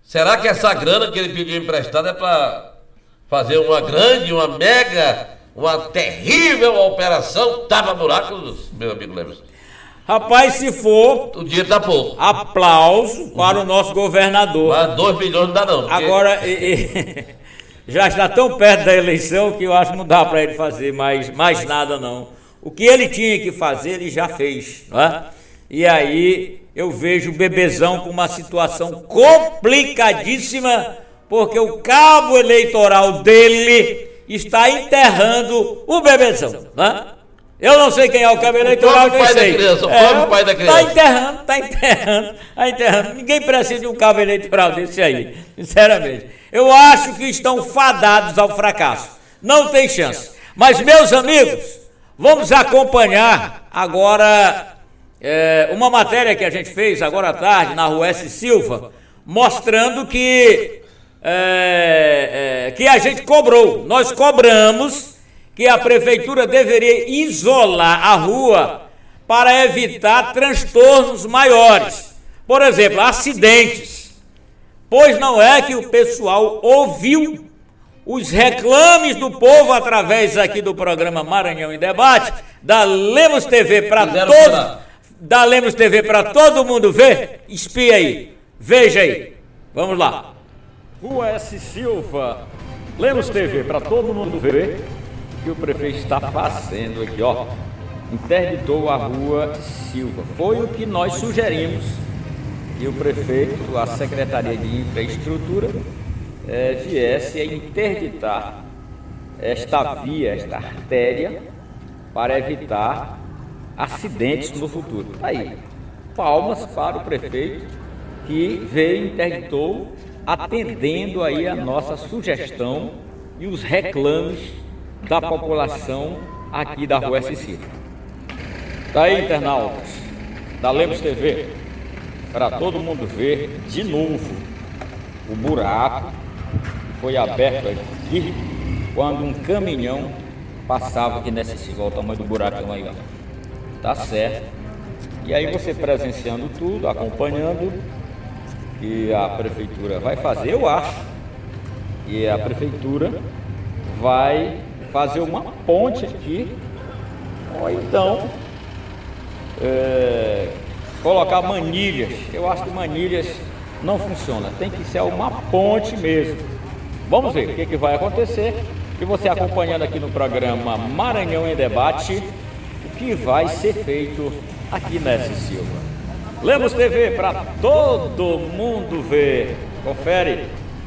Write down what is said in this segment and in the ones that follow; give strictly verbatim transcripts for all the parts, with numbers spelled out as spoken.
Será que essa grana que ele pediu emprestada é para fazer uma grande, uma mega, uma terrível operação tapa-buracos, meu amigo Lemos? Rapaz, se for... O dinheiro tá pouco. Aplauso para o nosso governador. Mas dois bilhões não dá não. Porque... Agora, e, e, já está tão perto da eleição que eu acho que não dá para ele fazer mais, mais nada não. O que ele tinha que fazer, ele já fez, não é? E aí eu vejo o Bebezão com uma situação complicadíssima, porque o cabo eleitoral dele está enterrando o Bebezão, não é? Eu não sei quem é o cabo eleitoral, nem sei. Criança, o é, pai da criança. Está enterrando, está enterrando, está enterrando. Ninguém precisa de um cabo eleitoral desse aí, sinceramente. Eu acho que estão fadados ao fracasso. Não tem chance. Mas, meus amigos, vamos acompanhar agora é, uma matéria que a gente fez agora à tarde na Rua S. Silva, mostrando que, é, é, que a gente cobrou. Nós cobramos que a prefeitura deveria isolar a rua para evitar transtornos maiores. Por exemplo, acidentes. Pois não é que o pessoal ouviu os reclames do povo através aqui do programa Maranhão em Debate, da Lemos T V para todo, da Lemos T V para todo mundo ver? Espia aí, veja aí. Vamos lá. Rua S. Silva, Lemos T V para todo mundo ver. Que o prefeito está fazendo aqui, ó, interditou a Rua Silva. Foi o que nós sugerimos que o prefeito, a Secretaria de Infraestrutura, é, viesse a interditar esta via, esta artéria, para evitar acidentes no futuro. Aí, palmas para o prefeito que veio e interditou, atendendo aí a nossa sugestão e os reclames da população aqui da Rua S. Silva. Daí, internautas da Lemos T V, para todo mundo ver de novo o buraco que foi aberto aqui quando um caminhão passava aqui nessa Silva. Olha o tamanho do buracão aí, ó. Tá certo. E aí você presenciando tudo, acompanhando, que a prefeitura vai fazer, eu acho, e a prefeitura vai fazer uma ponte aqui, ou então é, colocar manilhas. Eu acho que manilhas não funciona, tem que ser uma ponte mesmo. Vamos ver o que, que vai acontecer, e você acompanhando aqui no programa Maranhão em Debate, o que vai ser feito aqui nessa Silva. Lemos T V para todo mundo ver. Confere.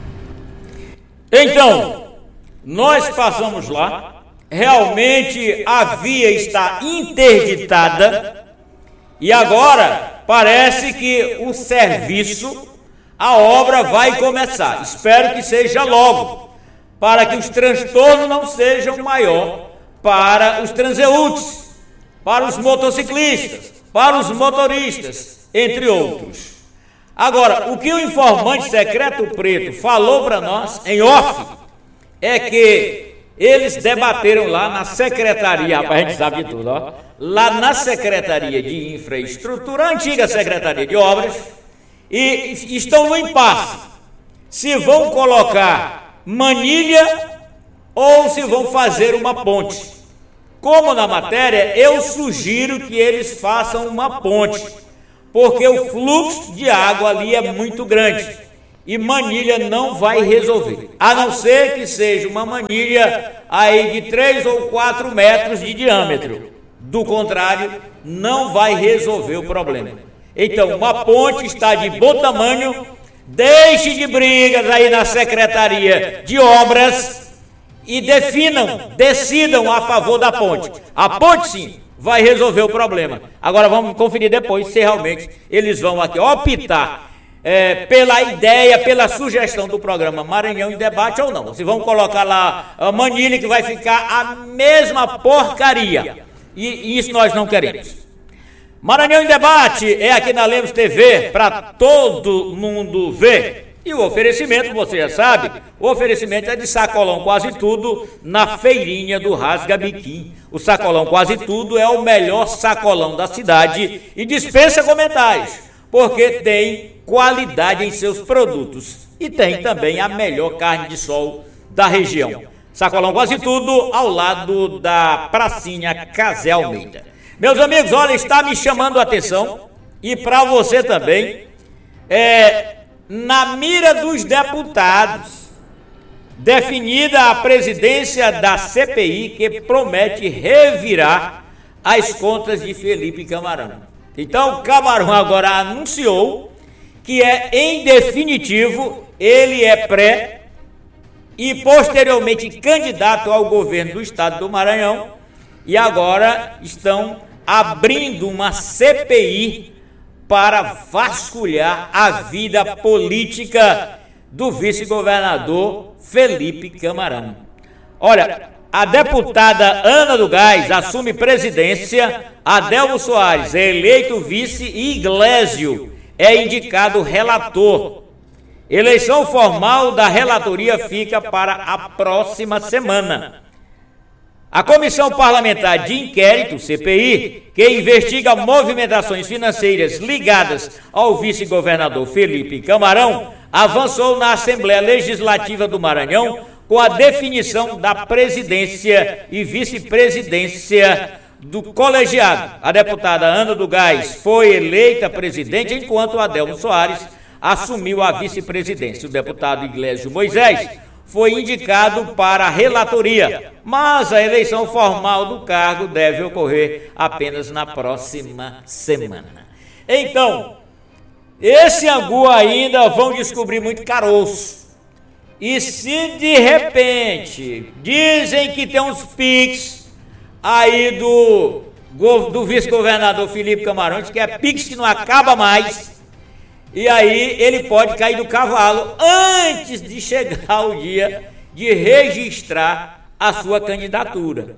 Então, nós passamos lá, realmente a via está interditada e agora parece que o serviço, a obra vai começar. Espero que seja logo, para que os transtornos não sejam maior para os transeuntes, para os motociclistas, para os motoristas, entre outros. Agora, o que o informante secreto preto falou para nós em off é que eles debateram lá na secretaria, rapaz, a gente sabe de tudo, ó, lá na Secretaria de Infraestrutura, a antiga Secretaria de Obras, e estão no impasse, se vão colocar manilha ou se vão fazer uma ponte. Como na matéria, eu sugiro que eles façam uma ponte, porque o fluxo de água ali é muito grande. E manilha não vai resolver, a não ser que seja uma manilha aí de três ou quatro metros de diâmetro. Do contrário, não vai resolver o problema. Então, uma ponte está de bom tamanho. Deixe de brigas aí na Secretaria de Obras e definam, decidam a favor da ponte. A ponte, sim, vai resolver o problema. Agora vamos conferir depois se realmente eles vão aqui optar É, pela ideia, pela sugestão do programa Maranhão em Debate ou não. Se vão colocar lá a manilha que vai ficar a mesma porcaria. E, e isso nós não queremos. Maranhão em Debate é aqui na Lemos T V para todo mundo ver. E o oferecimento, você já sabe, o oferecimento é de sacolão quase tudo na feirinha do Rasga Biquim. O sacolão quase tudo é o melhor sacolão da cidade e dispensa comentários, porque tem qualidade em seus produtos e tem também a melhor carne de sol da região. Sacolão Quase Tudo, ao lado da pracinha Casé Almeida. Meus amigos, olha, está me chamando a atenção, e para você também, é, na mira dos deputados, definida a presidência da C P I, que promete revirar as contas de Felipe Camarão. Então, Camarão agora anunciou que é, em definitivo, ele é pré e posteriormente candidato ao governo do estado do Maranhão, e agora estão abrindo uma C P I para vasculhar a vida política do vice-governador Felipe Camarão. Olha, a deputada Ana do Gás assume presidência, Adelmo Soares é eleito vice e Iglesio é indicado relator. Eleição formal da relatoria fica para a próxima semana. A Comissão Parlamentar de Inquérito, C P I, que investiga movimentações financeiras ligadas ao vice-governador Felipe Camarão, avançou na Assembleia Legislativa do Maranhão com a definição da presidência e vice-presidência do colegiado. A deputada Ana do Gás foi eleita presidente, enquanto Adelmo Soares assumiu a vice-presidência. O deputado Iglesio Moisés foi indicado para a relatoria, mas a eleição formal do cargo deve ocorrer apenas na próxima semana. Então, esse angu ainda vão descobrir muito caroço. E se de repente dizem que tem uns piques aí do, do vice-governador Felipe Camarão, que é piques que não acaba mais, e aí ele pode cair do cavalo antes de chegar o dia de registrar a sua candidatura.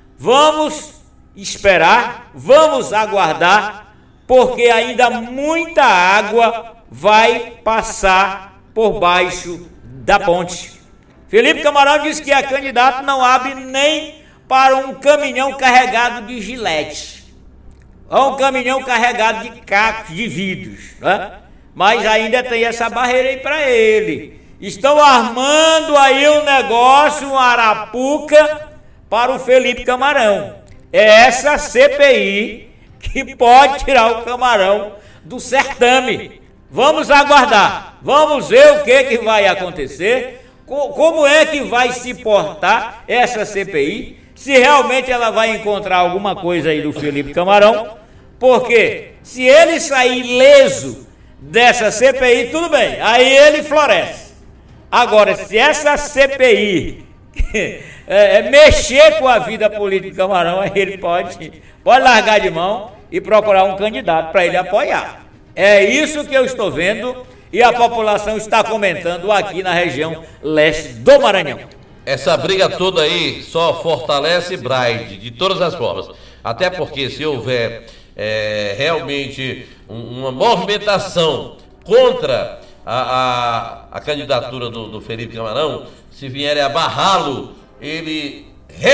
Vamos esperar, vamos aguardar, porque ainda muita água vai passar por baixo da ponte. Felipe Camarão disse que a candidata não abre nem para um caminhão carregado de gilete, ou um caminhão carregado de cacos de vidros, né? Mas ainda tem essa barreira aí para ele. Estão armando aí um negócio, uma arapuca para o Felipe Camarão. É essa C P I que pode tirar o Camarão do certame. Vamos aguardar, vamos ver o que, que vai acontecer, como é que vai se portar essa C P I, se realmente ela vai encontrar alguma coisa aí do Felipe Camarão, porque se ele sair leso dessa C P I, tudo bem, aí ele floresce. Agora, se essa C P I é, é, mexer com a vida política do Camarão, aí ele pode, pode largar de mão e procurar um candidato para ele apoiar. É isso que eu estou vendo e a população está comentando aqui na região leste do Maranhão. Essa briga toda aí só fortalece Braide, de todas as formas. Até porque se houver é, realmente um, uma movimentação contra a, a, a candidatura do, do Felipe Camarão, se vierem a barrá-lo, ele,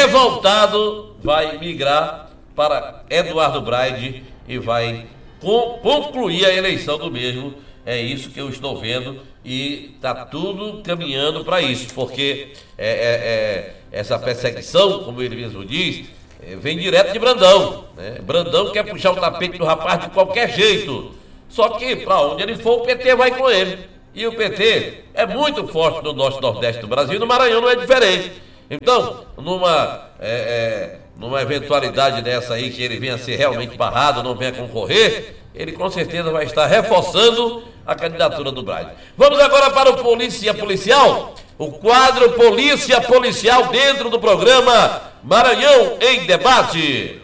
revoltado, vai migrar para Eduardo Braide e vai com, concluir a eleição do mesmo. É isso que eu estou vendo e está tudo caminhando para isso, porque é, é, é, essa perseguição, como ele mesmo diz, é, vem direto de Brandão, né? Brandão quer puxar o tapete do rapaz de qualquer jeito, só que para onde ele for, o P T vai com ele. E o P T é muito forte no norte e nordeste do Brasil, no Maranhão não é diferente. Então, numa, é, é, numa eventualidade dessa aí, que ele venha a ser realmente barrado, não venha concorrer, ele com certeza vai estar reforçando a candidatura do Braide. Vamos agora para o Polícia Policial, o quadro Polícia Policial dentro do programa Maranhão em Debate.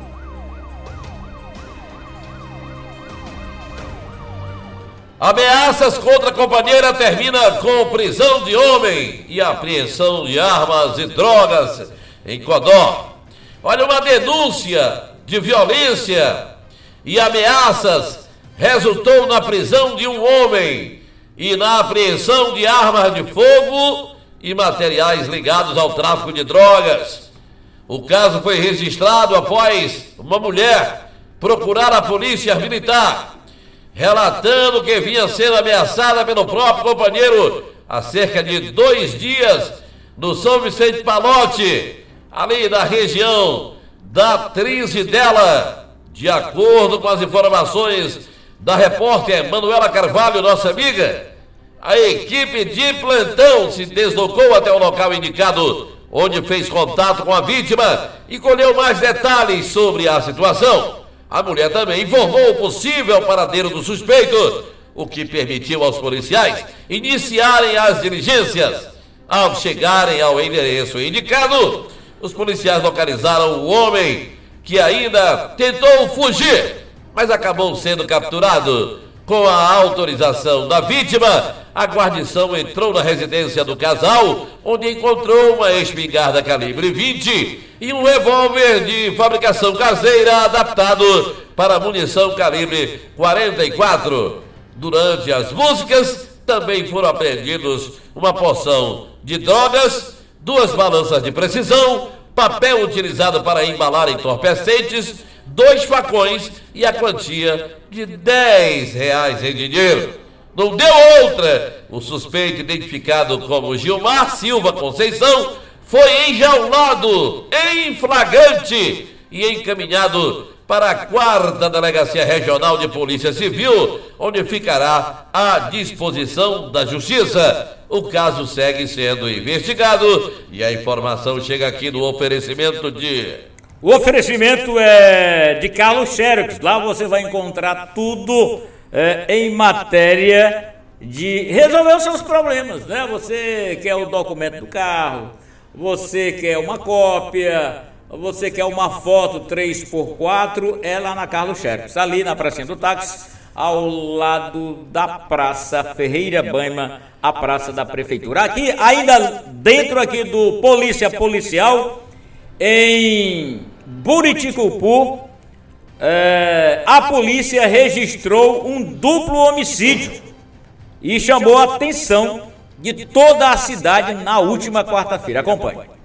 Ameaças contra a companheira termina com prisão de homem e apreensão de armas e drogas em Codó. Olha, uma denúncia de violência e ameaças resultou na prisão de um homem e na apreensão de armas de fogo e materiais ligados ao tráfico de drogas. O caso foi registrado após uma mulher procurar a polícia militar relatando que vinha sendo ameaçada pelo próprio companheiro há cerca de dois dias no São Vicente Palote, ali na região da Trizidela. De acordo com as informações da repórter Manuela Carvalho, nossa amiga, a equipe de plantão se deslocou até o local indicado, onde fez contato com a vítima e colheu mais detalhes sobre a situação. A mulher também informou o possível paradeiro do suspeito, o que permitiu aos policiais iniciarem as diligências. Ao chegarem ao endereço indicado, os policiais localizaram o homem, que ainda tentou fugir, mas acabou sendo capturado. Com a autorização da vítima, a guarnição entrou na residência do casal, onde encontrou uma espingarda calibre vinte e um revólver de fabricação caseira adaptado para munição calibre quarenta e quatro. Durante as buscas, também foram apreendidos uma porção de drogas, duas balanças de precisão, papel utilizado para embalar entorpecentes, dois facões e a quantia de dez reais em dinheiro. Não deu outra. O suspeito, identificado como Gilmar Silva Conceição, foi enjaulado em flagrante e encaminhado para a quarta Delegacia Regional de Polícia Civil, onde ficará à disposição da Justiça. O caso segue sendo investigado e a informação chega aqui no oferecimento de... O oferecimento é de Carlos Xerox. Lá você vai encontrar tudo é, em matéria de resolver os seus problemas, né? Você quer o documento do carro, você quer uma cópia, você quer uma foto três por quatro, é lá na Carlos Xerox, ali na pracinha do táxi, ao lado da Praça Ferreira Baima, a praça da prefeitura. Aqui, ainda dentro aqui do Polícia Policial, em Buriticupu, é, a polícia registrou um duplo homicídio e chamou a atenção de toda a cidade na última quarta-feira. Acompanhe.